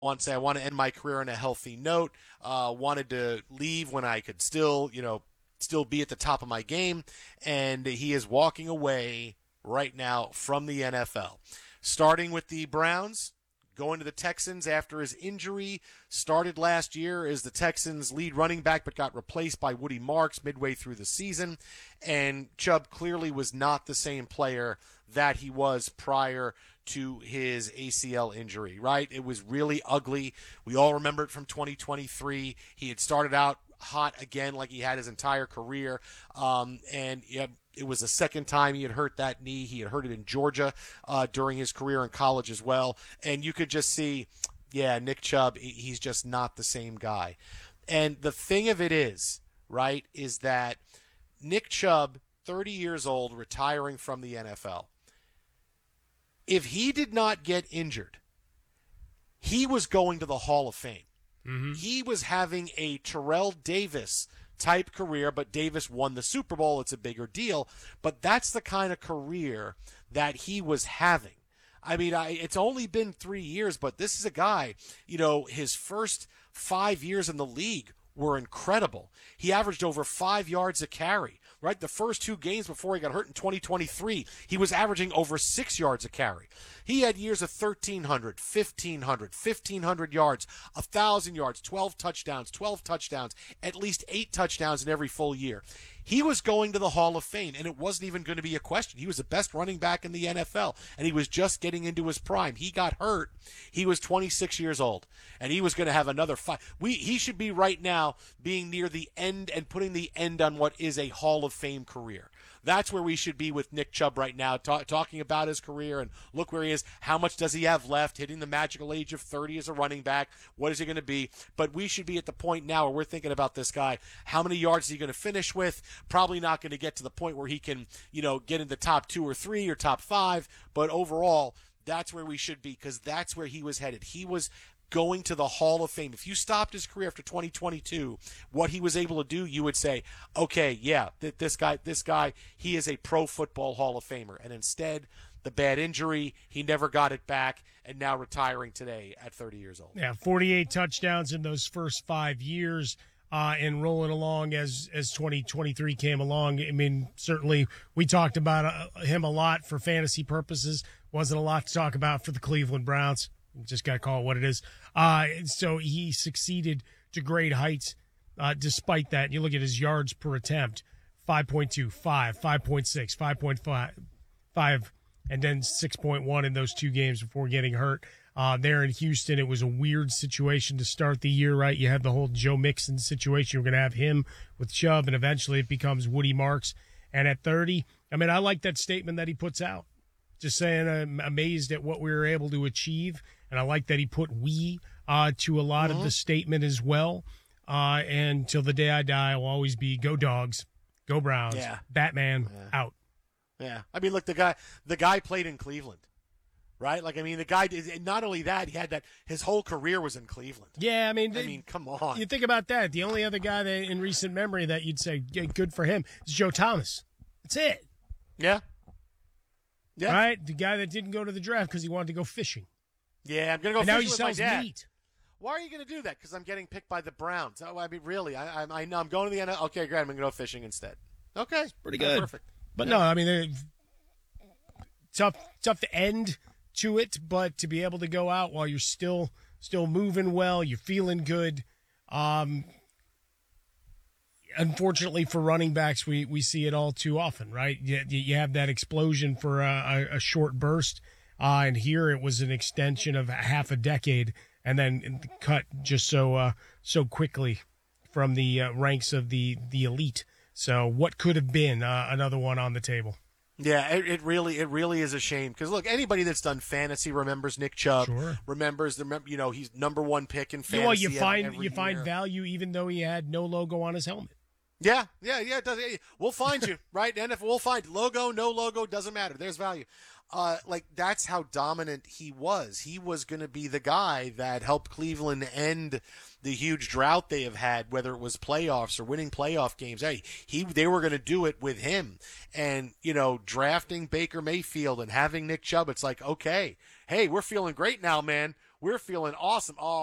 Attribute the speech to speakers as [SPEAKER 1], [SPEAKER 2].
[SPEAKER 1] I want to end my career on a healthy note. Wanted to leave when I could still, still be at the top of my game. And he is walking away right now from the NFL. Starting with the Browns, going to the Texans after his injury. Started last year as the Texans' lead running back, but got replaced by Woody Marks midway through the season. And Chubb clearly was not the same player that he was prior to his ACL injury, right? It was really ugly. We all remember it from 2023. He had started out hot again like he had his entire career. And it was the second time he had hurt that knee. He had hurt it in Georgia during his career in college as well. And you could just see, yeah, Nick Chubb, he's just not the same guy. And the thing of it is, right, is that Nick Chubb, 30 years old, retiring from the NFL, if he did not get injured, he was going to the Hall of Fame. Mm-hmm. He was having a Terrell Davis type career, but Davis won the Super Bowl. It's a bigger deal. But that's the kind of career that he was having. I mean, it's only been 3 years, but this is a guy, his first 5 years in the league were incredible. He averaged over 5 yards a carry, right? The first 2 games before he got hurt in 2023, he was averaging over 6 yards a carry. He had years of 1,300, 1,500 yards, 1,000 yards, 12 touchdowns, at least 8 touchdowns in every full year. He was going to the Hall of Fame, and it wasn't even going to be a question. He was the best running back in the NFL, and he was just getting into his prime. He got hurt. He was 26 years old, and he was going to have another 5. He should be right now being near the end and putting the end on what is a Hall of Fame career. That's where we should be with Nick Chubb right now, talking about his career and look where he is. How much does he have left? Hitting the magical age of 30 as a running back. What is he going to be? But we should be at the point now where we're thinking about this guy. How many yards is he going to finish with? Probably not going to get to the point where he can, get in the top 2 or 3 or top 5. But overall, that's where we should be because that's where he was headed. He was going to the Hall of Fame. If you stopped his career after 2022, what he was able to do, you would say, okay, yeah, this guy, he is a pro football Hall of Famer. And instead, the bad injury, he never got it back, and now retiring today at 30 years old.
[SPEAKER 2] Yeah, 48 touchdowns in those first 5 years. And rolling along as 2023 came along. I mean, certainly we talked about him a lot for fantasy purposes. Wasn't a lot to talk about for the Cleveland Browns. Just got to call it what it is. So he succeeded to great heights despite that. You look at his yards per attempt, 5.2, 5.6, 5.5, and then 6.1 in those 2 games before getting hurt. There in Houston, it was a weird situation to start the year, right? You had the whole Joe Mixon situation. You're going to have him with Chubb, and eventually it becomes Woody Marks. And at 30, I mean, I like that statement that he puts out. Just saying I'm amazed at what we were able to achieve. And I like that he put we to a lot of the statement as well. And till the day I die, I'll always be go Dogs, go Browns, Batman, out.
[SPEAKER 1] Yeah. I mean, look, the guy played in Cleveland, right? Like, I mean, the guy did, not only that, he had that, his whole career was in Cleveland.
[SPEAKER 2] Yeah, I mean,
[SPEAKER 1] come on.
[SPEAKER 2] You think about that. The only other guy that in recent memory that you'd say, yeah, good for him, is Joe Thomas. That's it.
[SPEAKER 1] Yeah. Yeah.
[SPEAKER 2] Right? The guy that didn't go to the draft because he wanted to go fishing.
[SPEAKER 1] Yeah, I'm going to go
[SPEAKER 2] and now
[SPEAKER 1] fishing
[SPEAKER 2] he
[SPEAKER 1] with
[SPEAKER 2] sells
[SPEAKER 1] my dad.
[SPEAKER 2] meat.
[SPEAKER 1] Why are you going to do that? Because I'm getting picked by the Browns. Oh, I mean, really? I know I'm going to the NFL. Okay, great. I'm going to go fishing instead. Okay.
[SPEAKER 2] Pretty good.
[SPEAKER 1] Perfect.
[SPEAKER 2] But no, I mean, tough to end to it, but to be able to go out while you're still moving well, you're feeling good. Unfortunately for running backs, we see it all too often, right? You have that explosion for a short burst, and here it was an extension of half a decade, and then cut just so quickly from the ranks of the elite. So what could have been another one on the table?
[SPEAKER 1] Yeah, it really is a shame because look, anybody that's done fantasy remembers Nick Chubb. Sure. Remembers he's number 1 pick in fantasy.
[SPEAKER 2] Well, you find value even though he had no logo on his helmet.
[SPEAKER 1] Yeah. It does. We'll find you, right? And if we'll find logo, no logo, doesn't matter. There's value. That's how dominant he was. He was going to be the guy that helped Cleveland end the huge drought they have had, whether it was playoffs or winning playoff games. They were going to do it with him. And, drafting Baker Mayfield and having Nick Chubb, it's like, okay, hey, we're feeling great now, man. we're feeling awesome. Oh,